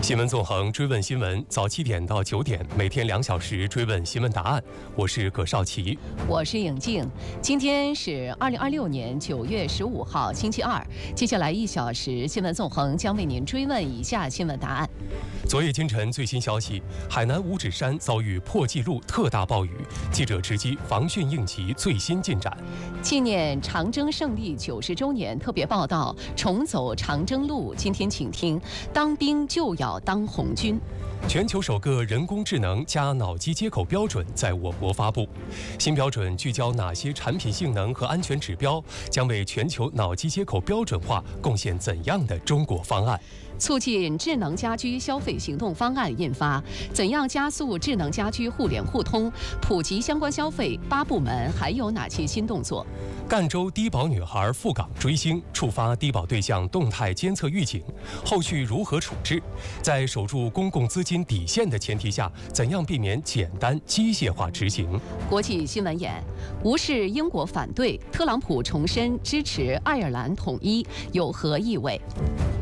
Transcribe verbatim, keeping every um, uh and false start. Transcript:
新闻纵横，追问新闻，早七点到九点，每天两小时追问新闻答案。我是葛少奇， 我是颖静。今天是二零二六年九月十五号，星期二。接下来一小时，新闻纵横将为您追问以下新闻答案。 昨夜今晨最新消息，海南五指山遭遇破纪录特大暴雨，记者直击防汛应急最新进展。 纪念长征胜利九十周年特别报道，重走长征路。今天请听：当兵就要当红军。 全球首个人工智能加脑机接口标准在我国发布，新标准聚焦哪些产品性能和安全指标？将为全球脑机接口标准化贡献怎样的中国方案？ 促进智能家居消费行动方案印发，怎样加速智能家居互联互通，普及相关消费？八部门还有哪些新动作？ 赣州低保女孩赴港追星，触发低保对象动态监测预警，后续如何处置？在守住公共资金底线的前提下，怎样避免简单机械化执行？ 国际新闻眼：无视英国反对，特朗普重申支持爱尔兰统一，有何意味？